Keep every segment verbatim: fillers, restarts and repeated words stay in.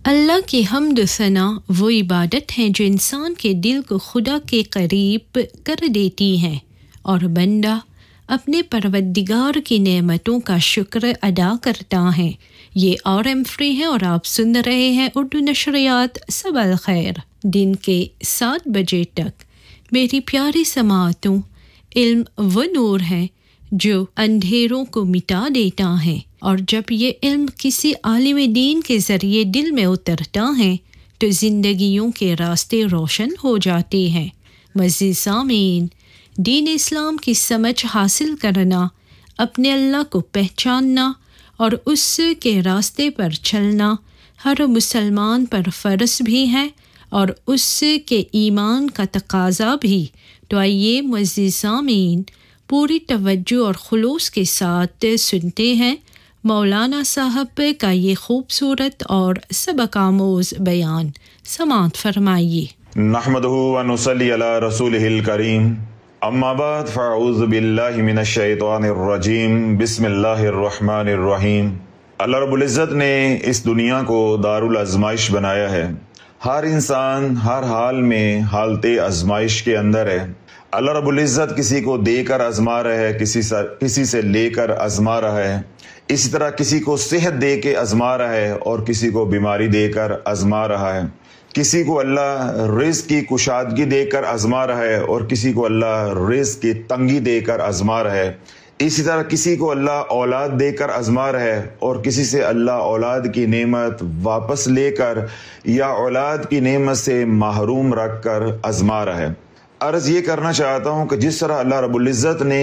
اللہ کی حمد و ثنا وہ عبادت ہیں جو انسان کے دل کو خدا کے قریب کر دیتی ہیں اور بندہ اپنے پروردگار کی نعمتوں کا شکر ادا کرتا ہے۔ یہ آر ایم فری ہے اور آپ سن رہے ہیں اردو نشریات صباح الخیر۔ دن کے سات بجے تک میری پیاری سماعتوں، علم وہ نور ہے جو اندھیروں کو مٹا دیتا ہے، اور جب یہ علم کسی عالم دین کے ذریعے دل میں اترتا ہے تو زندگیوں کے راستے روشن ہو جاتے ہیں۔ مزید سامعین، دین اسلام کی سمجھ حاصل کرنا، اپنے اللہ کو پہچاننا اور اس کے راستے پر چلنا ہر مسلمان پر فرض بھی ہے اور اس کے ایمان کا تقاضا بھی۔ تو آئیے مزید سامعین، پوری توجہ اور خلوص کے ساتھ سنتے ہیں مولانا صاحب کا یہ خوبصورت اور سبق آموز بیان۔ سماعت فرمائیے۔ نحمدہ و نصلی علی رسولہ الکریم، اما بعد فاعوذ باللہ من الشیطان الرجیم، بسم اللہ الرحمن الرحیم۔ اللہ رب العزت نے اس دنیا کو دار الازمائش بنایا ہے۔ ہر انسان ہر حال میں حالت آزمائش کے اندر ہے۔ اللہ رب العزت کسی کو دے کر آزما رہا ہے، کسی سے کسی سے لے کر آزما رہا ہے، اسی طرح کسی کو صحت دے کے آزما رہا ہے اور کسی کو بیماری دے کر آزما رہا ہے، کسی کو اللہ رزق کی کشادگی دے کر آزما رہا ہے اور کسی کو اللہ رزق کی تنگی دے کر آزما رہا ہے، اسی طرح کسی کو اللہ اولاد دے کر آزما رہا ہے اور کسی سے اللہ اولاد کی نعمت واپس لے کر یا اولاد کی نعمت سے محروم رکھ کر آزما رہا ہے۔ عرض یہ کرنا چاہتا ہوں کہ جس طرح اللہ رب العزت نے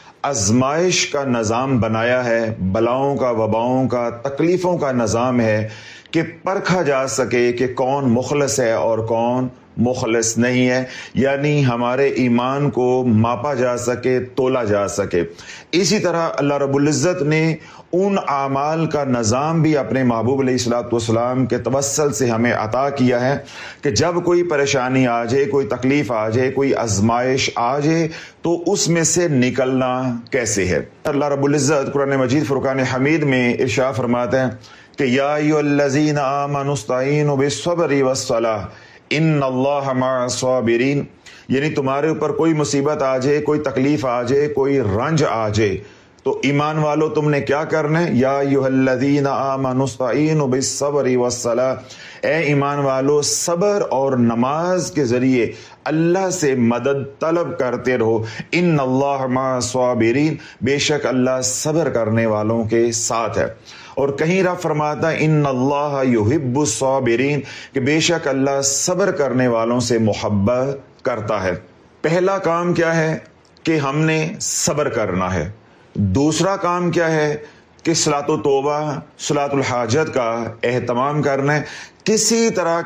آزمائش کا نظام بنایا ہے، بلاؤں کا، وباؤں کا، تکلیفوں کا نظام ہے کہ پرکھا جا سکے کہ کون مخلص ہے اور کون مخلص نہیں ہے، یعنی ہمارے ایمان کو ماپا جا سکے، تولا جا سکے۔ اسی طرح اللہ رب العزت نے ان اعمال کا نظام بھی اپنے محبوب علیہ الصلوۃ والسلام کے توسل سے ہمیں عطا کیا ہے کہ جب کوئی پریشانی آ جائے، کوئی تکلیف آ جائے، کوئی آزمائش آ جائے تو اس میں سے نکلنا کیسے ہے۔ اللہ رب العزت قرآن مجید فرقان حمید میں ارشاد فرماتے ہیں کہ یا ایھا الذین آمنوا استعینوا بالصبر والصلاۃ ان اللہ مع الصابرین، یعنی تمہارے اوپر کوئی مصیبت آ جائے، کوئی تکلیف آ جائے، کوئی رنج آ جائے تو ایمان والو تم نے کیا کرنا ہے؟ یا ایھا الذین آمنوا استعینوا بالصبر والصلاۃ، اے ایمان والو صبر اور نماز کے ذریعے اللہ سے مدد طلب کرتے رہو۔ ان اللہ مع الصابرین، بے شک اللہ صبر کرنے والوں کے ساتھ ہے۔ اور کہیں رب فرماتا ہے ان اللہ یحب الصابرین، کہ بے شک اللہ صبر کرنے والوں سے محبت کرتا ہے۔ پہلا کام کیا ہے کہ ہم نے صبر کرنا ہے۔ دوسرا کام کیا ہے کہ صلاۃ و توبہ، صلاۃ الحاجت کا اہتمام کرنا ہے۔ کسی طرح